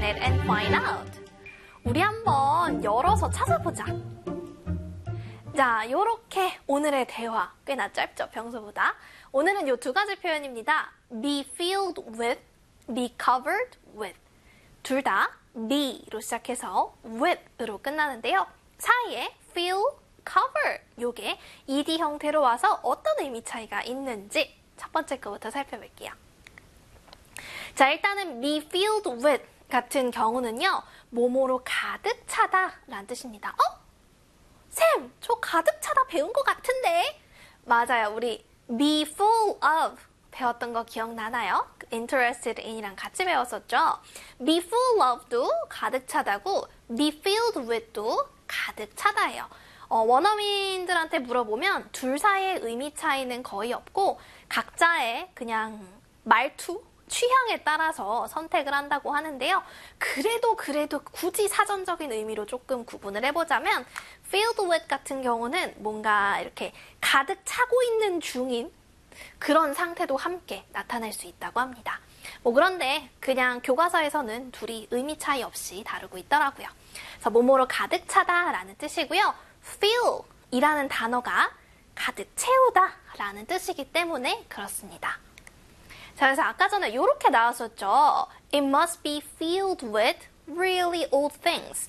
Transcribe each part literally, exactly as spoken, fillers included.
it and find out. 우리 한번 열어서 찾아보자. 자, 요렇게 오늘의 대화 꽤나 짧죠, 평소보다. 오늘은 요 두 가지 표현입니다. be filled with, be covered with. 둘 다 be로 시작해서 with으로 끝나는데요. 사이에 fill, cover 요게 ed 형태로 와서 어떤 의미 차이가 있는지 첫 번째 거부터 살펴볼게요. 자, 일단은 be filled with 같은 경우는요. 뭐뭐로 가득 차다 라는 뜻입니다. 어? 쌤, 저 가득 차다 배운 것 같은데? 맞아요. 우리 be full of 배웠던 거 기억나나요? interested in이랑 같이 배웠었죠? be full of도 가득 차다고 be filled with도 가득 차다예요. 어, 원어민들한테 물어보면 둘 사이의 의미 차이는 거의 없고 각자의 그냥 말투, 취향에 따라서 선택을 한다고 하는데요. 그래도 그래도 굳이 사전적인 의미로 조금 구분을 해보자면 filled with 같은 경우는 뭔가 이렇게 가득 차고 있는 중인 그런 상태도 함께 나타낼 수 있다고 합니다. 뭐 그런데 그냥 교과서에서는 둘이 의미 차이 없이 다루고 있더라고요. 그래서 뭐뭐로 가득 차다라는 뜻이고요. fill 이라는 단어가 가득 채우다 라는 뜻이기 때문에 그렇습니다. 자, 그래서 아까 전에 이렇게 나왔었죠. It must be filled with really old things.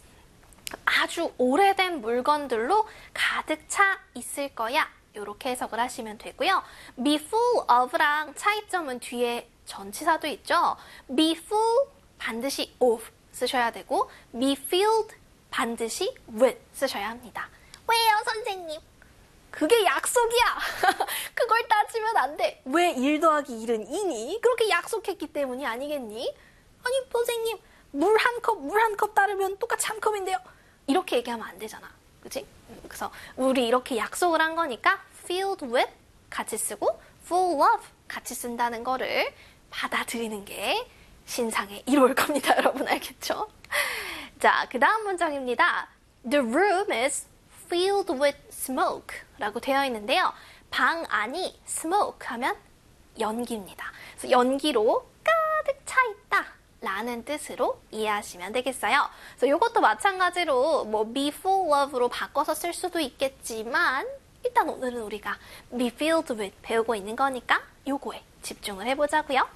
아주 오래된 물건들로 가득 차 있을 거야. 이렇게 해석을 하시면 되고요. be full of랑 차이점은 뒤에 전치사도 있죠. be full 반드시 of 쓰셔야 되고 be filled 반드시 with 쓰셔야 합니다. 왜요, 선생님? 그게 약속이야. 그걸 따지면 안 돼. 왜 일 더하기 일은 이니? 그렇게 약속했기 때문이 아니겠니? 아니, 선생님, 물 한 컵, 물 한 컵 따르면 똑같이 한 컵인데요. 이렇게 얘기하면 안 되잖아. 그치? 그래서 우리 이렇게 약속을 한 거니까 filled with 같이 쓰고 full of 같이 쓴다는 거를 받아들이는 게 신상에 이로울 겁니다. 여러분 알겠죠? 자, 그 다음 문장입니다. The room is filled with smoke 라고 되어 있는데요. 방 안이 smoke 하면 연기입니다. 그래서 연기로 가득 차 있다 라는 뜻으로 이해하시면 되겠어요. 그래서 이것도 마찬가지로 뭐 be full of로 바꿔서 쓸 수도 있겠지만 일단 오늘은 우리가 be filled with 배우고 있는 거니까 요거에 집중을 해보자고요.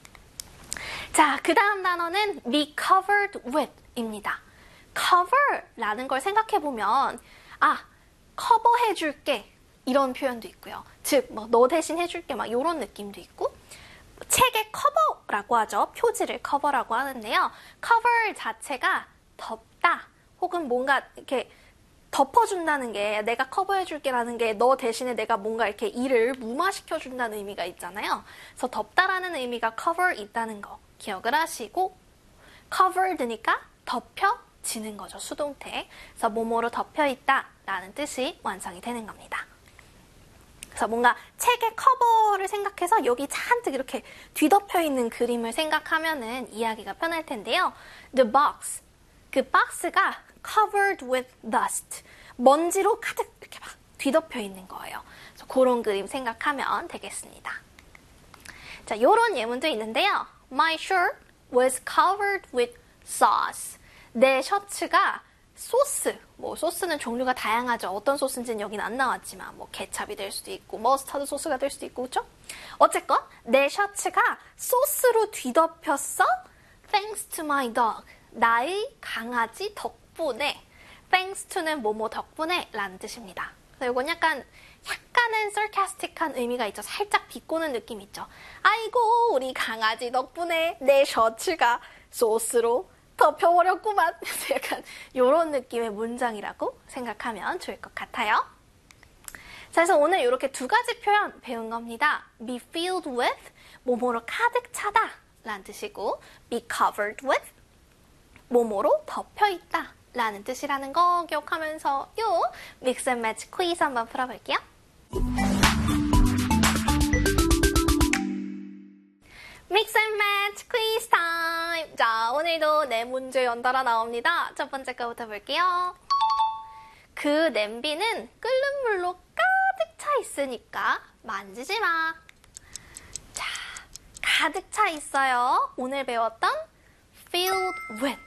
자, 그 다음 단어는 be covered with 입니다. cover라는 걸 생각해보면 아, 커버해줄게 이런 표현도 있고요. 즉, 뭐 너 대신 해줄게 막 이런 느낌도 있고 책의 커버라고 하죠. 표지를 커버라고 하는데요. cover 자체가 덮다 혹은 뭔가 이렇게 덮어준다는 게 내가 커버해줄게라는 게 너 대신에 내가 뭔가 이렇게 일을 무마시켜준다는 의미가 있잖아요. 그래서 덮다라는 의미가 cover 있다는 거 기억을 하시고 covered니까 덮여지는 거죠. 수동태. 그래서 뭐뭐로 덮여있다 라는 뜻이 완성이 되는 겁니다. 그래서 뭔가 책의 커버를 생각해서 여기 잔뜩 이렇게 뒤덮여 있는 그림을 생각하면은 이해하기가 편할 텐데요. The box. 그 박스가 covered with dust. 먼지로 가득 이렇게 막 뒤덮여 있는 거예요. 그래서 그런 그림 생각하면 되겠습니다. 자, 요런 예문도 있는데요. My shirt was covered with sauce. 내 셔츠가 소스, 뭐 소스는 종류가 다양하죠. 어떤 소스인지는 여긴 안 나왔지만 뭐 케찹이 될 수도 있고 머스타드 소스가 될 수도 있고 그렇죠? 어쨌건 내 셔츠가 소스로 뒤덮였어. Thanks to my dog. 나의 강아지 덕분에. Thanks to는 뭐뭐 덕분에 라는 뜻입니다. 그래서 이건 약간 약간은 sarcastic한 의미가 있죠. 살짝 비꼬는 느낌 있죠. 아이고 우리 강아지 덕분에 내 셔츠가 소스로 덮여버렸구만. 약간 이런 느낌의 문장이라고 생각하면 좋을 것 같아요. 자, 그래서 오늘 이렇게 두 가지 표현 배운 겁니다. be filled with, 뭐뭐로 가득 차다 라는 뜻이고 be covered with, 뭐뭐로 덮여있다 라는 뜻이라는 거 기억하면서 요 믹스 앤 매치 퀴즈 한번 풀어볼게요. 믹스 앤 매치 퀴즈 타임! 자, 오늘도 네 문제 연달아 나옵니다. 첫 번째 거부터 볼게요. 그 냄비는 끓는 물로 가득 차 있으니까 만지지 마. 자, 가득 차 있어요. 오늘 배웠던 filled with